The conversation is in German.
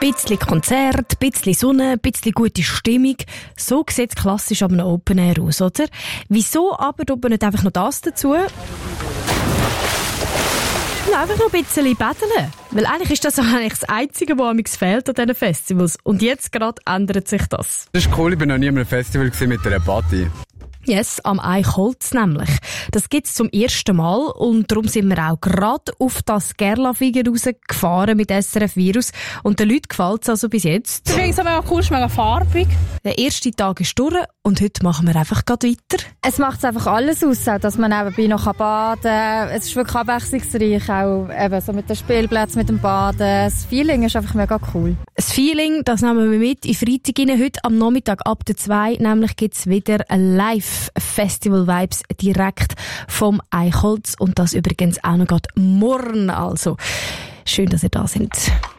Bisschen Konzert, bisschen Sonne, bisschen gute Stimmung. So sieht es klassisch an einem Open Air aus, oder? Wieso aber tut man nicht einfach noch das dazu? Einfach noch ein bisschen betteln. Weil eigentlich ist das eigentlich das Einzige, was mir fehlt an diesen Festivals. Und jetzt gerade ändert sich das. Das ist cool, ich war noch nie an einem Festival mit einer Party. Yes, am Eichholz nämlich. Das gibt's zum ersten Mal und darum sind wir auch gerade auf das Gerlafingen rausgefahren mit SRF Virus und den Leuten gefällt's also bis jetzt. Ich finde es mega cool, es ist mega farbig. Der erste Tag ist durch und heute machen wir einfach gerade weiter. Es macht einfach alles aus, auch, dass man nebenbei noch baden kann. Es ist wirklich abwechslungsreich, auch eben so mit den Spielplätzen, mit dem Baden. Das Feeling ist einfach mega cool. Das Feeling, das nehmen wir mit in Freitag rein. Heute am Nachmittag ab der 2, nämlich gibt's wieder ein Live-Festival-Vibes direkt vom Eichholz und das übrigens auch noch gerade morgen. Also, schön, dass ihr da seid.